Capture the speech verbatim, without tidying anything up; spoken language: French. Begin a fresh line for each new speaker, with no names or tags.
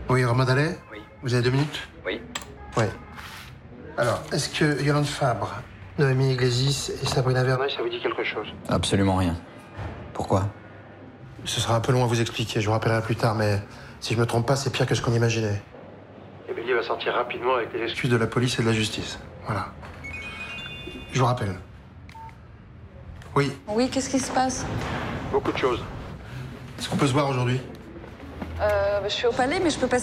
Oui, Romain Dallet.
Oui.
Vous avez deux minutes?
Oui.
Oui. Alors, est-ce que Yolande Fabre, Noémie Iglesias et Sabrina Verneuil, ça vous dit quelque chose?
Absolument rien. Pourquoi?
Ce sera un peu long à vous expliquer, je vous rappellerai plus tard, mais si je me trompe pas, c'est pire que ce qu'on imaginait. Émilie va sortir rapidement avec les excuses de la police et de la justice. Voilà. Je vous rappelle. Oui,
Oui, qu'est-ce qui se passe?
beaucoup de choses. Est-ce qu'on peut se voir aujourd'hui?
Euh, je suis au palais, mais je peux passer